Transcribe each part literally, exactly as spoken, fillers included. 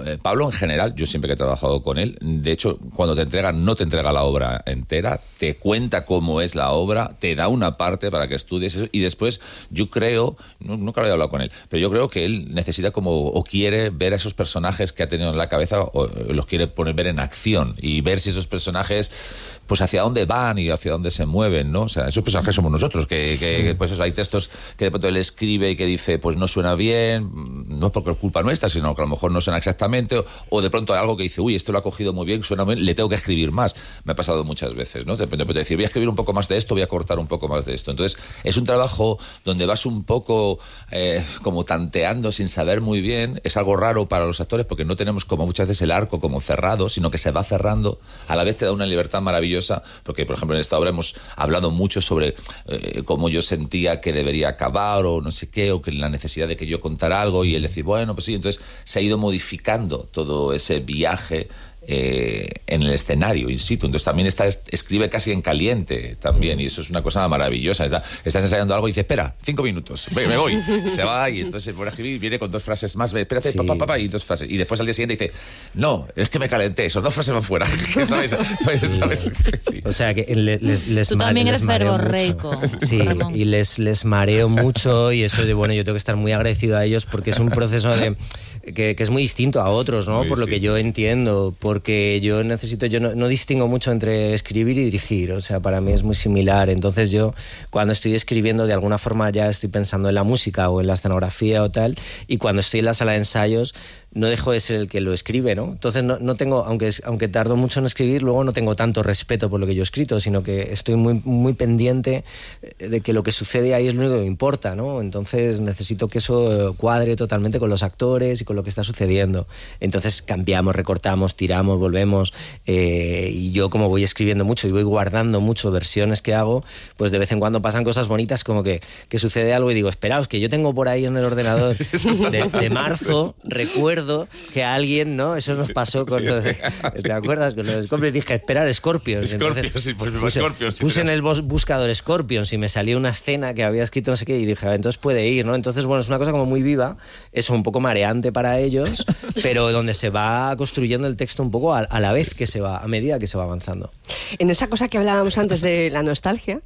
eh, Pablo en general, yo siempre que he trabajado con él, de hecho, cuando te entregan, no te entrega la obra entera, te cuenta cómo es la obra, te da una parte para que estudies eso, y después yo creo, no, nunca lo he hablado con él, pero yo creo que él necesita como, o quiere ver a esos personajes que ha tenido en la cabeza, o los quiere poner ver en acción, y ver si esos personajes, pues hacia dónde van y hacia dónde se mueven, ¿no? O sea, esos personajes somos nosotros, que, que pues eso, hay textos que de pronto él escribe y que dice, pues no suena bien, no es porque es culpa nuestra, sino que a lo mejor no suena exactamente, o, o de pronto hay algo que dice, uy, esto lo ha cogido muy bien, suena bien, le tengo que escribir más. Me ha pasado muchas veces, ¿no? De repente decir, voy a escribir un poco más de esto, voy a cortar un poco más de esto. Entonces, es un trabajo donde vas un poco eh, como tanteando sin saber muy bien. Es algo raro para los actores porque no tenemos como muchas veces el arco como cerrado, sino que se va cerrando. A la vez te da una libertad maravillosa, porque, por ejemplo, en esta obra hemos hablado mucho sobre eh, cómo yo sentía que debería acabar o no sé qué, o que la necesidad de que yo contara algo y él decir, bueno, pues sí. Entonces, se ha ido modificando todo ese viaje Eh, en el escenario, in situ. Entonces también está, escribe casi en caliente también, y eso es una cosa maravillosa. Está, estás ensayando algo y dice, espera, cinco minutos, me, me voy, se va, y entonces por escribir viene con dos frases más, espérate, sí. pa, pa, pa, y dos frases, y después al día siguiente dice, no, es que me calenté, esos dos frases van fuera. ¿Sabes? ¿Sabes? Sí. O sea que les, les, les Tú también mare, eres verborreico. Sí, Ramón. y les, les mareo mucho, y eso de, bueno, yo tengo que estar muy agradecido a ellos porque es un proceso de que, que es muy distinto a otros, ¿no? Muy por distinto. Lo que yo entiendo, porque yo necesito, yo no, no distingo mucho entre escribir y dirigir, o sea, para mí es muy similar. Entonces yo, cuando estoy escribiendo, de alguna forma ya estoy pensando en la música o en la escenografía o tal, y cuando estoy en la sala de ensayos no dejo de ser el que lo escribe, ¿no? Entonces no, no tengo, aunque, aunque tardo mucho en escribir, luego no tengo tanto respeto por lo que yo he escrito, sino que estoy muy, muy pendiente de que lo que sucede ahí es lo único que me importa, ¿no? Entonces necesito que eso cuadre totalmente con los actores y con lo que está sucediendo. Entonces cambiamos, recortamos, tiramos, volvemos, eh, y yo, como voy escribiendo mucho y voy guardando mucho versiones que hago, pues de vez en cuando pasan cosas bonitas, como que, que sucede algo y digo, esperaos, que yo tengo por ahí en el ordenador de, de marzo, recuerdo que a alguien, ¿no? Eso nos pasó con los, ¿te acuerdas? Con los Scorpions. Dije, esperar, Scorpions. Scorpions, sí, pues puse, Scorpions. Sí, puse en el buscador Scorpions y me salió una escena que había escrito no sé qué, y dije, entonces puede ir, ¿no? Entonces, bueno, es una cosa como muy viva, es un poco mareante para ellos, pero donde se va construyendo el texto un poco a, a la vez que se va, a medida que se va avanzando. En esa cosa que hablábamos antes de la nostalgia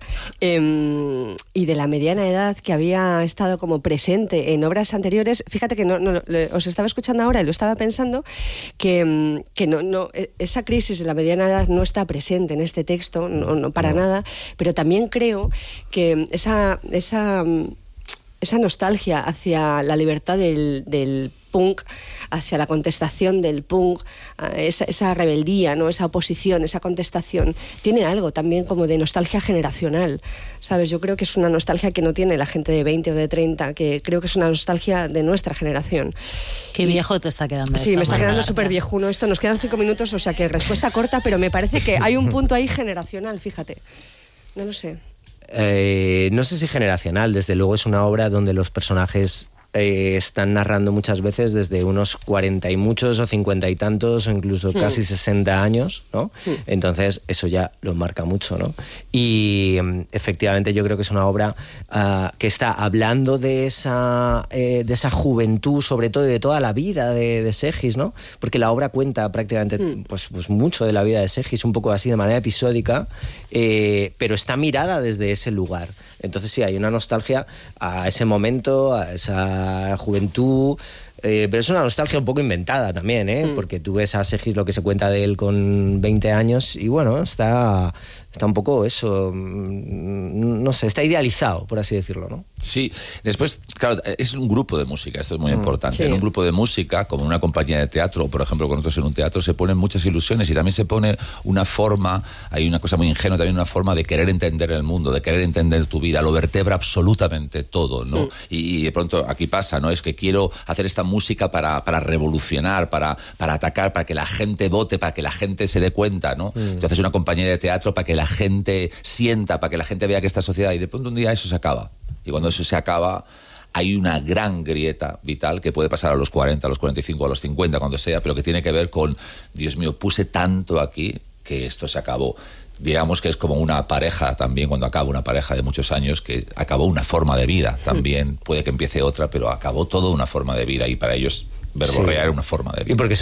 eh, y de la mediana edad que había estado como presente en obras anteriores, fíjate que no, no os estaba escuchando ahora y lo estaba pensando, que, que no, no, esa crisis de la mediana edad no está presente en este texto, no, no para no. nada, pero también creo que esa, esa, esa nostalgia hacia la libertad del, del punk, hacia la contestación del punk, esa, esa rebeldía, ¿no? Esa oposición, esa contestación, tiene algo también como de nostalgia generacional, ¿sabes? Yo creo que es una nostalgia que no tiene la gente de veinte o de treinta, que creo que es una nostalgia de nuestra generación. Qué viejo te está quedando. Sí, me está quedando súper viejuno esto. Nos quedan cinco minutos, o sea que respuesta corta, pero me parece que hay un punto ahí generacional, fíjate. No lo sé. Eh, no sé si generacional, desde luego es una obra donde los personajes Eh, están narrando muchas veces desde unos cuarenta y muchos o cincuenta y tantos o incluso mm. casi sesenta años, ¿no? Mm. Entonces eso ya lo marca mucho, ¿no? Y efectivamente yo creo que es una obra uh, que está hablando de esa, eh, de esa juventud, sobre todo de toda la vida de, de Segis, ¿no? Porque la obra cuenta prácticamente mm. pues, pues mucho de la vida de Segis, un poco así de manera episódica, eh, pero está mirada desde ese lugar. Entonces sí, hay una nostalgia a ese momento, a esa juventud, eh, pero es una nostalgia un poco inventada también, ¿eh? Mm. Porque tú ves a Segis lo que se cuenta de él con veinte años y bueno, está, está un poco eso, no sé, está idealizado, por así decirlo, ¿no? Sí, después, claro, es un grupo de música, esto es muy mm, importante. Sí. En un grupo de música, como en una compañía de teatro, o por ejemplo con nosotros en un teatro, se ponen muchas ilusiones y también se pone una forma, hay una cosa muy ingenua, también una forma de querer entender el mundo, de querer entender tu vida, lo vertebra absolutamente todo, ¿no? Mm. Y, y de pronto aquí pasa, ¿no? Es que quiero hacer esta música para, para revolucionar, para, para atacar, para que la gente vote, para que la gente se dé cuenta, ¿no? Mm. Entonces una compañía de teatro para que la gente sienta, para que la gente vea que esta sociedad, y de pronto un día eso se acaba. Y cuando eso se acaba, hay una gran grieta vital que puede pasar a los cuarenta, a los cuarenta y cinco, a los cincuenta, cuando sea, pero que tiene que ver con, Dios mío, puse tanto aquí que esto se acabó. Digamos que es como una pareja también, cuando acaba una pareja de muchos años, que acabó una forma de vida también, puede que empiece otra, pero acabó toda una forma de vida, y para ellos verborrear sí. una forma de vida. Y porque